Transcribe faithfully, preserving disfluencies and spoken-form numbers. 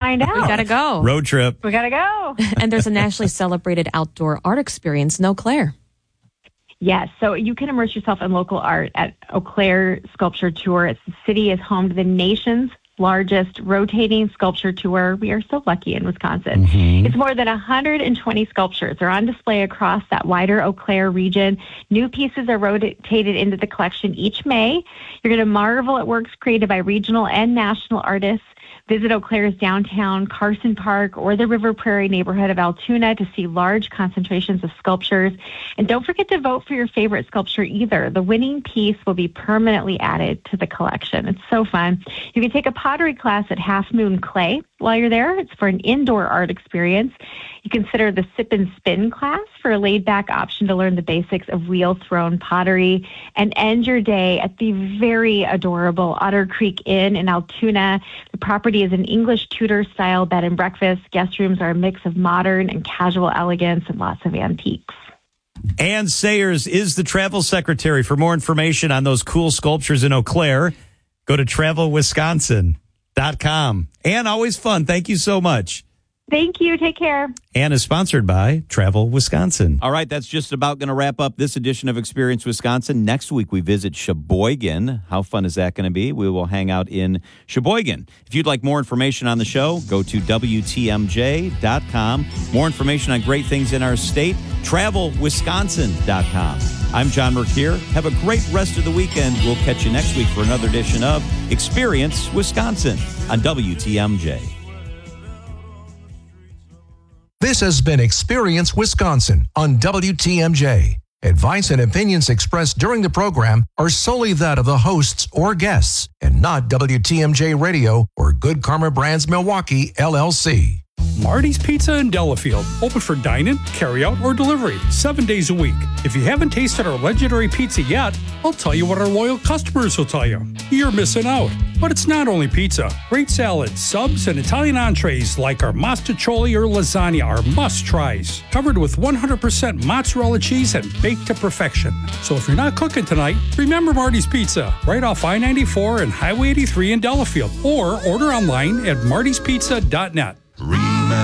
find out. We gotta go. Road trip. We gotta go. And there's a nationally celebrated outdoor art experience in Eau Claire. Yes, so you can immerse yourself in local art at Eau Claire Sculpture Tour. It's, the city is home to the nation's largest rotating sculpture tour. We are so lucky in Wisconsin. Mm-hmm. It's more than one hundred twenty sculptures. They're on display across that wider Eau Claire region. New pieces are rotated into the collection each May. You're going to marvel at works created by regional and national artists. Visit Eau Claire's downtown Carson Park or the River Prairie neighborhood of Altoona to see large concentrations of sculptures. And don't forget to vote for your favorite sculpture either. The winning piece will be permanently added to the collection. It's so fun. You can take a pottery class at Half Moon Clay while you're there. It's for an indoor art experience. You consider the Sip and Spin class for a laid-back option to learn the basics of wheel-thrown pottery, and end your day at the very adorable Otter Creek Inn in Altoona. The property is an English Tudor-style bed and breakfast. Guest rooms are a mix of modern and casual elegance and lots of antiques. Ann Sayers is the travel secretary. For more information on those cool sculptures in Eau Claire, go to travel wisconsin dot com. Ann, always fun. Thank you so much. Thank you. Take care. And is sponsored by Travel Wisconsin. All right, that's just about going to wrap up this edition of Experience Wisconsin. Next week, we visit Sheboygan. How fun is that going to be? We will hang out in Sheboygan. If you'd like more information on the show, go to W T M J dot com. More information on great things in our state, travel wisconsin dot com. I'm John Mercure. Have a great rest of the weekend. We'll catch you next week for another edition of Experience Wisconsin on W T M J. This has been Experience Wisconsin on W T M J. Advice and opinions expressed during the program are solely that of the hosts or guests and not W T M J Radio or Good Karma Brands Milwaukee, L L C. Marty's Pizza in Delafield. Open for dine-in, carry-out, or delivery, seven days a week. If you haven't tasted our legendary pizza yet, I'll tell you what our loyal customers will tell you. You're missing out. But it's not only pizza. Great salads, subs, and Italian entrees like our mostaccioli or lasagna are must-tries. Covered with one hundred percent mozzarella cheese and baked to perfection. So if you're not cooking tonight, remember Marty's Pizza, right off I ninety-four and Highway eighty-three in Delafield. Or order online at martys pizza dot net.